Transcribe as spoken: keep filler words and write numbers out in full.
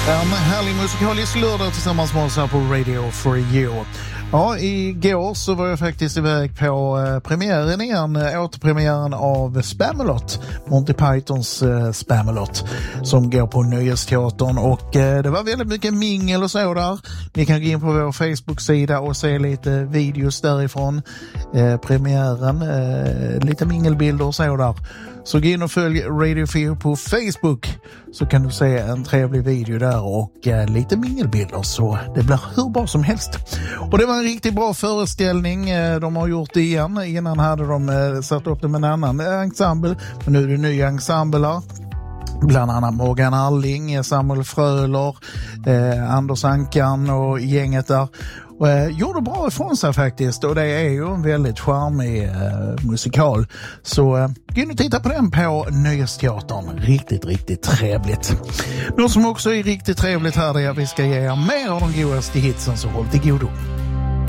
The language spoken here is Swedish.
En härlig musikalisk lördag tillsammans med oss här på Radio for You. Ja, igår så var jag faktiskt iväg på eh, premiären igen, eh, återpremiären av Spamalot, Monty Pythons eh, Spamalot, som går på Nöjesteatern, och eh, det var väldigt mycket mingel och så där. Ni kan gå in på vår Facebook-sida och se lite videos därifrån, eh, premiären, eh, lite mingelbilder och så där. Så gå in och följ Radio for You på Facebook, så kan du se en trevlig video där och eh, lite mingelbilder, så det blir hur bra som helst. Och det var en riktigt bra föreställning. Eh, de har gjort det igen. Innan hade de eh, satt upp det med en annan ensemble, men nu är det nya ensembler. Bland annat Morgan Alling, Samuel Fröler, eh, Anders Ankan och gänget där. Och, eh, gjorde bra ifrån sig faktiskt, och det är ju en väldigt charmig eh, musikal. Så eh, gå in och titta på den på Nöjesteatern. Riktigt, riktigt trevligt. Något som också är riktigt trevligt här är att vi ska ge er mer av de godaste hitsen, så håll till godo.